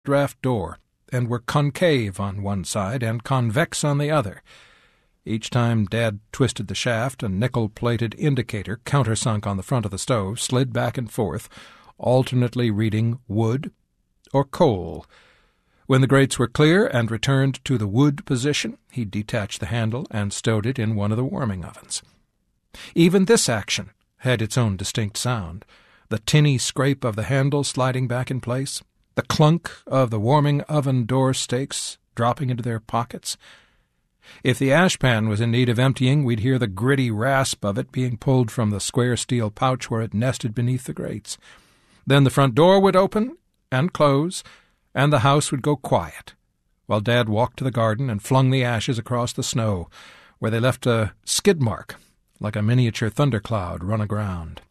draft door, and were concave on one side and convex on the other. Each time Dad twisted the shaft, a nickel-plated indicator countersunk on the front of the stove slid back and forth, alternately reading wood or coal. When the grates were clear and returned to the wood position, he detached the handle and stowed it in one of the warming ovens. Even this action had its own distinct sound, the tinny scrape of the handle sliding back in place, the clunk of the warming oven door stakes dropping into their pockets. If the ashpan was in need of emptying, we'd hear the gritty rasp of it being pulled from the square steel pouch where it nested beneath the grates. Then the front door would open and close, and the house would go quiet, while Dad walked to the garden and flung the ashes across the snow, where they left a skid mark, like a miniature thundercloud run aground.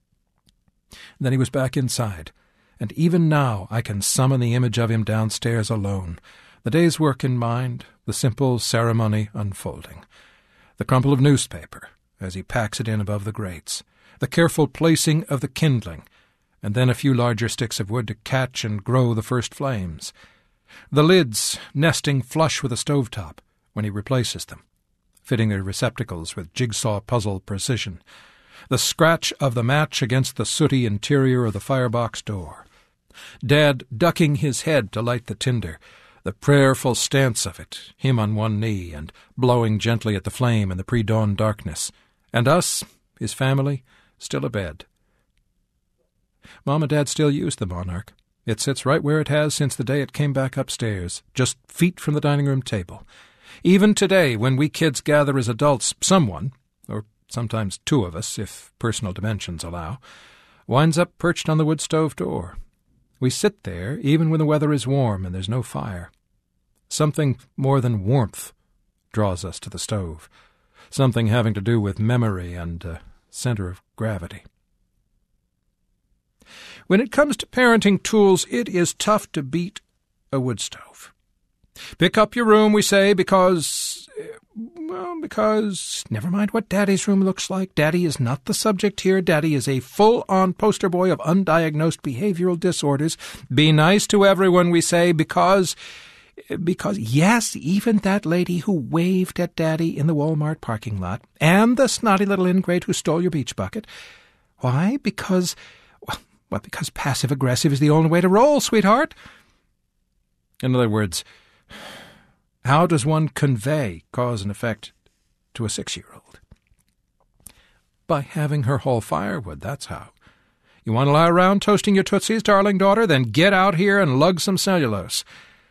Then he was back inside, and even now I can summon the image of him downstairs alone, the day's work in mind, the simple ceremony unfolding, the crumple of newspaper as he packs it in above the grates, the careful placing of the kindling, and then a few larger sticks of wood to catch and grow the first flames, the lids nesting flush with the stovetop when he replaces them, fitting their receptacles with jigsaw puzzle precision, the scratch of the match against the sooty interior of the firebox door, Dad ducking his head to light the tinder, the prayerful stance of it, him on one knee and blowing gently at the flame in the pre-dawn darkness, and us, his family, still abed. Mom and Dad still use the Monarch. It sits right where it has since the day it came back upstairs, just feet from the dining-room table. Even today, when we kids gather as adults, someone, or sometimes two of us, if personal dimensions allow, winds up perched on the wood stove door. We sit there even when the weather is warm and there's no fire. Something more than warmth draws us to the stove, something having to do with memory and center of gravity. When it comes to parenting tools, it is tough to beat a wood stove. Pick up your room, we say, because never mind what Daddy's room looks like. Daddy is not the subject here. Daddy is a full-on poster boy of undiagnosed behavioral disorders. Be nice to everyone, we say, because, yes, even that lady who waved at Daddy in the Walmart parking lot, and the snotty little ingrate who stole your beach bucket. Why? Because passive-aggressive is the only way to roll, sweetheart. In other words, how does one convey cause and effect to a 6-year-old? By having her haul firewood, that's how. You want to lie around toasting your tootsies, darling daughter? Then get out here and lug some cellulose.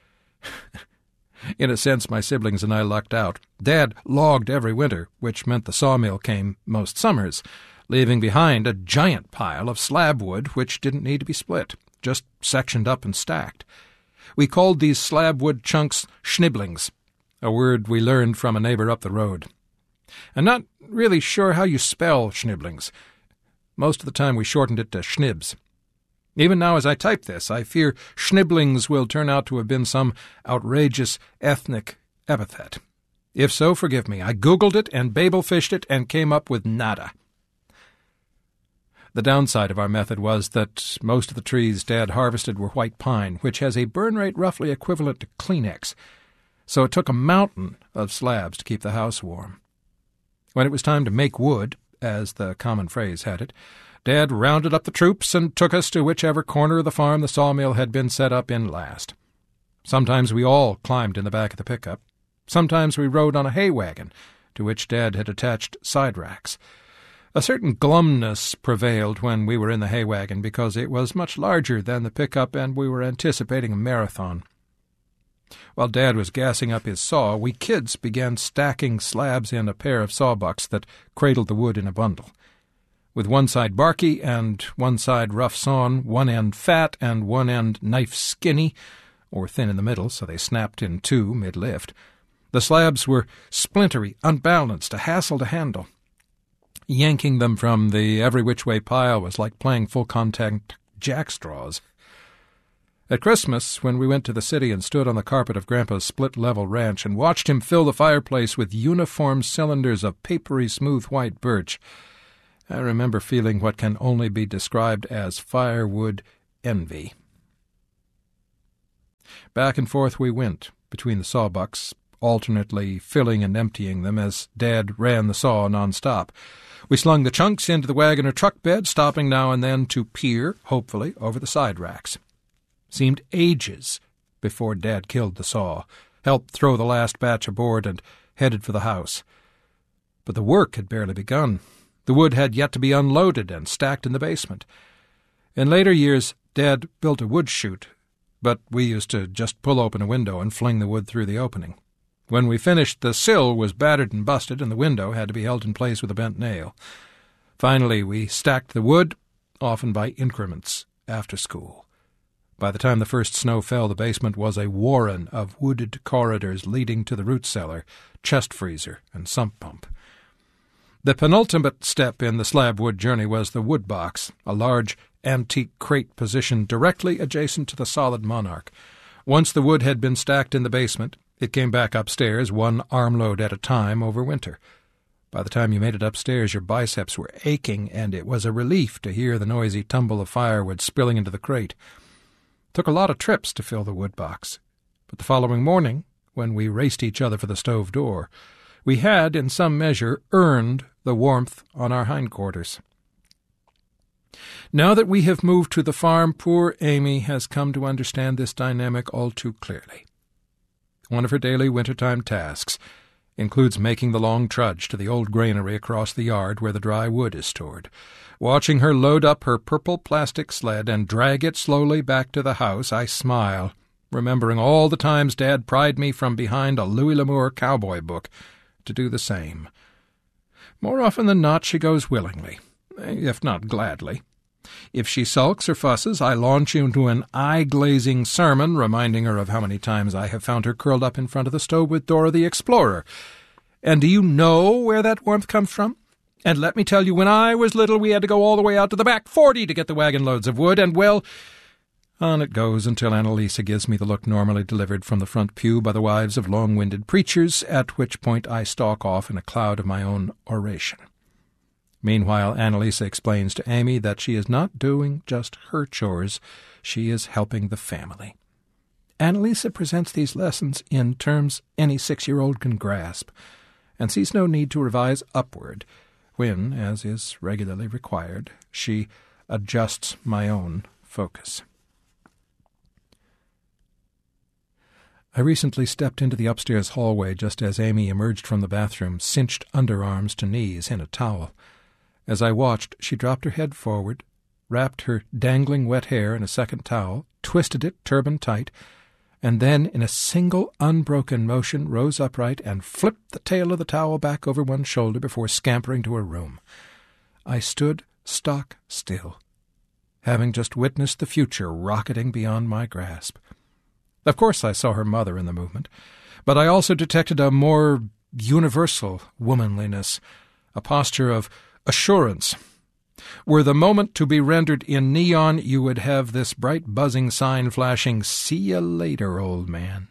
In a sense, my siblings and I lucked out. Dad logged every winter, which meant the sawmill came most summers, leaving behind a giant pile of slab wood which didn't need to be split, just sectioned up and stacked. We called these slab wood chunks schniblings, a word we learned from a neighbor up the road. I'm not really sure how you spell schniblings. Most of the time we shortened it to schnibs. Even now as I type this, I fear schniblings will turn out to have been some outrageous ethnic epithet. If so, forgive me. I Googled it and Babel-fished it and came up with nada. The downside of our method was that most of the trees Dad harvested were white pine, which has a burn rate roughly equivalent to Kleenex, so it took a mountain of slabs to keep the house warm. When it was time to make wood, as the common phrase had it, Dad rounded up the troops and took us to whichever corner of the farm the sawmill had been set up in last. Sometimes we all climbed in the back of the pickup. Sometimes we rode on a hay wagon, to which Dad had attached side racks. A certain glumness prevailed when we were in the hay wagon because it was much larger than the pickup and we were anticipating a marathon. While Dad was gassing up his saw, we kids began stacking slabs in a pair of sawbucks that cradled the wood in a bundle. With one side barky and one side rough sawn, one end fat and one end knife skinny, or thin in the middle so they snapped in two mid-lift, the slabs were splintery, unbalanced, a hassle to handle. Yanking them from the every-which-way pile was like playing full-contact jackstraws. At Christmas, when we went to the city and stood on the carpet of Grandpa's split-level ranch and watched him fill the fireplace with uniform cylinders of papery smooth white birch, I remember feeling what can only be described as firewood envy. Back and forth we went between the sawbucks, alternately filling and emptying them as Dad ran the saw non-stop. We slung the chunks into the wagon or truck bed, stopping now and then to peer, hopefully, over the side racks. Seemed ages before Dad killed the saw, helped throw the last batch aboard, and headed for the house. But the work had barely begun. The wood had yet to be unloaded and stacked in the basement. In later years, Dad built a wood chute, but we used to just pull open a window and fling the wood through the opening. When we finished, the sill was battered and busted, and the window had to be held in place with a bent nail. Finally, we stacked the wood, often by increments, after school. By the time the first snow fell, the basement was a warren of wooded corridors leading to the root cellar, chest freezer, and sump pump. The penultimate step in the slab wood journey was the wood box, a large antique crate positioned directly adjacent to the solid monarch. Once the wood had been stacked in the basement, it came back upstairs, one armload at a time, over winter. By the time you made it upstairs, your biceps were aching, and it was a relief to hear the noisy tumble of firewood spilling into the crate. It took a lot of trips to fill the wood box, but the following morning, when we raced each other for the stove door, we had, in some measure, earned the warmth on our hindquarters. Now that we have moved to the farm, poor Amy has come to understand this dynamic all too clearly. One of her daily wintertime tasks includes making the long trudge to the old granary across the yard where the dry wood is stored. Watching her load up her purple plastic sled and drag it slowly back to the house, I smile, remembering all the times Dad pried me from behind a Louis L'Amour cowboy book to do the same. More often than not, she goes willingly, if not gladly. If she sulks or fusses, I launch into an eye-glazing sermon, reminding her of how many times I have found her curled up in front of the stove with Dora the Explorer. And do you know where that warmth comes from? And let me tell you, when I was little, we had to go all the way out to the back 40 to get the wagon loads of wood, and, well, on it goes until Annalisa gives me the look normally delivered from the front pew by the wives of long-winded preachers, at which point I stalk off in a cloud of my own oration. Meanwhile, Annalisa explains to Amy that she is not doing just her chores, she is helping the family. Annalisa presents these lessons in terms any 6-year-old can grasp, and sees no need to revise upward when, as is regularly required, she adjusts my own focus. I recently stepped into the upstairs hallway just as Amy emerged from the bathroom, cinched underarms to knees in a towel. As I watched, she dropped her head forward, wrapped her dangling wet hair in a second towel, twisted it turban tight, and then, in a single unbroken motion, rose upright and flipped the tail of the towel back over one shoulder before scampering to her room. I stood stock still, having just witnessed the future rocketing beyond my grasp. Of course I saw her mother in the movement, but I also detected a more universal womanliness, a posture of assurance. Were the moment to be rendered in neon, you would have this bright buzzing sign flashing, "See you later, old man."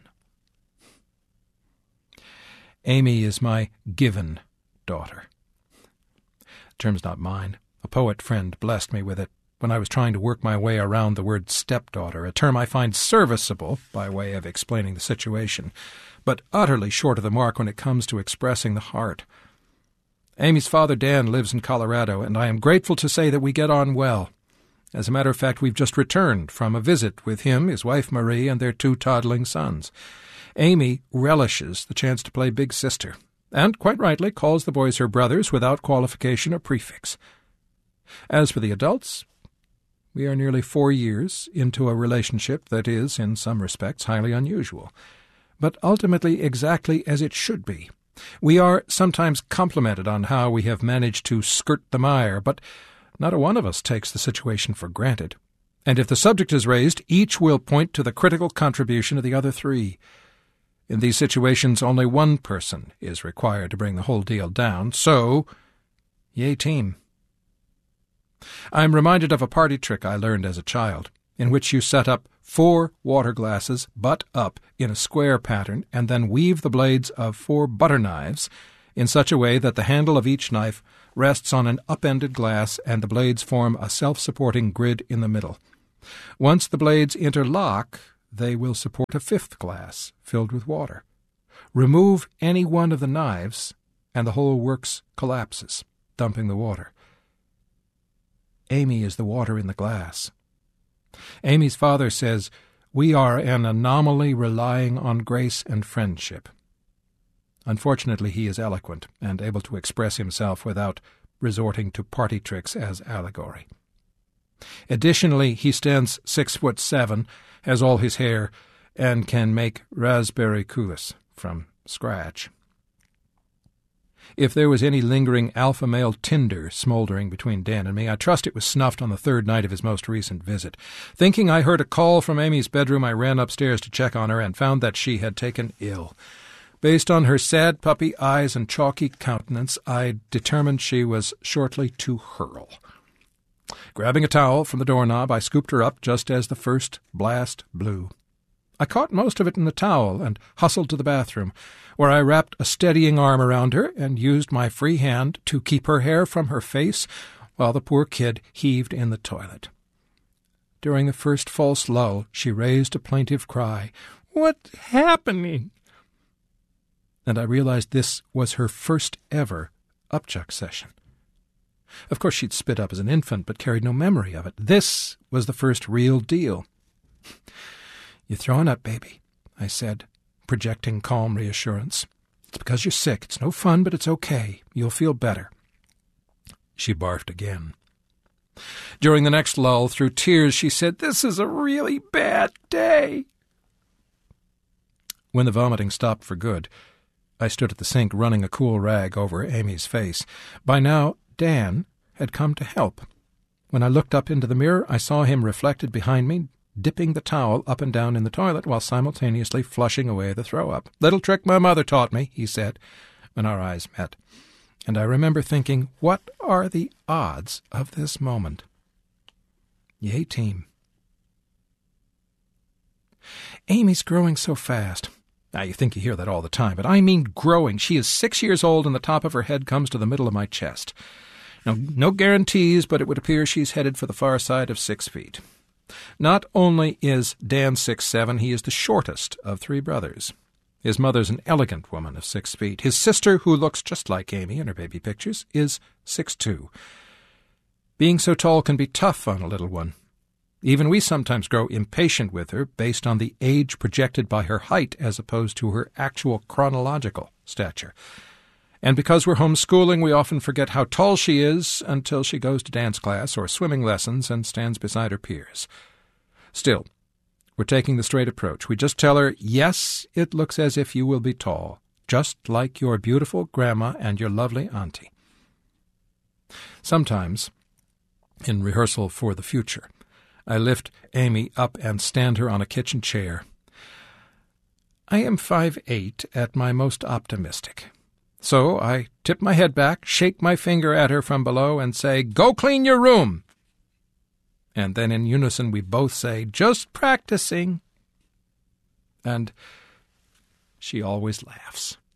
Amy is my given daughter. The term's not mine. A poet friend blessed me with it when I was trying to work my way around the word stepdaughter, a term I find serviceable by way of explaining the situation, but utterly short of the mark when it comes to expressing the heart. Amy's father, Dan, lives in Colorado, and I am grateful to say that we get on well. As a matter of fact, we've just returned from a visit with him, his wife Marie, and their 2 toddling sons. Amy relishes the chance to play big sister, and, quite rightly, calls the boys her brothers without qualification or prefix. As for the adults, we are nearly 4 years into a relationship that is, in some respects, highly unusual, but ultimately exactly as it should be. We are sometimes complimented on how we have managed to skirt the mire, but not a one of us takes the situation for granted. And if the subject is raised, each will point to the critical contribution of the other 3. In these situations, only one person is required to bring the whole deal down, so, yay team. I'm reminded of a party trick I learned as a child, in which you set up 4 water glasses butt up in a square pattern and then weave the blades of 4 butter knives in such a way that the handle of each knife rests on an upended glass and the blades form a self-supporting grid in the middle. Once the blades interlock, they will support a fifth glass filled with water. Remove any one of the knives, and the whole works collapses, dumping the water. Amy is the water in the glass. Amy's father says, "We are an anomaly relying on grace and friendship." Unfortunately, he is eloquent and able to express himself without resorting to party tricks as allegory. Additionally, he stands 6'7", has all his hair, and can make raspberry coulis from scratch. If there was any lingering alpha male tinder smoldering between Dan and me, I trust it was snuffed on the third night of his most recent visit. Thinking I heard a call from Amy's bedroom, I ran upstairs to check on her and found that she had taken ill. Based on her sad puppy eyes and chalky countenance, I determined she was shortly to hurl. Grabbing a towel from the doorknob, I scooped her up just as the first blast blew. I caught most of it in the towel and hustled to the bathroom, where I wrapped a steadying arm around her and used my free hand to keep her hair from her face while the poor kid heaved in the toilet. During the first false lull, she raised a plaintive cry, "What's happening?" And I realized this was her first ever upchuck session. Of course, she'd spit up as an infant, but carried no memory of it. This was the first real deal. "You're throwing up, baby," I said, projecting calm reassurance. "It's because you're sick. It's no fun, but it's okay. You'll feel better." She barfed again. During the next lull, through tears, she said, "This is a really bad day." When the vomiting stopped for good, I stood at the sink running a cool rag over Amy's face. By now, Dan had come to help. When I looked up into the mirror, I saw him reflected behind me, dipping the towel up and down in the toilet while simultaneously flushing away the throw-up. "Little trick my mother taught me," he said, when our eyes met. And I remember thinking, what are the odds of this moment? Yay, team. Amy's growing so fast. Now, you think you hear that all the time, but I mean growing. She is 6 years old, and the top of her head comes to the middle of my chest. No guarantees, but it would appear she's headed for the far side of 6 feet. Not only is Dan 6'7", he is the shortest of 3 brothers. His mother's an elegant woman of 6 feet. His sister, who looks just like Amy in her baby pictures, is 6'2". Being so tall can be tough on a little one. Even we sometimes grow impatient with her based on the age projected by her height as opposed to her actual chronological stature. And because we're homeschooling, we often forget how tall she is until she goes to dance class or swimming lessons and stands beside her peers. Still, we're taking the straight approach. We just tell her, yes, it looks as if you will be tall, just like your beautiful grandma and your lovely auntie. Sometimes, in rehearsal for the future, I lift Amy up and stand her on a kitchen chair. I am 5'8" at my most optimistic. So I tip my head back, shake my finger at her from below, and say, "Go clean your room!" And then in unison we both say, "Just practicing." And she always laughs.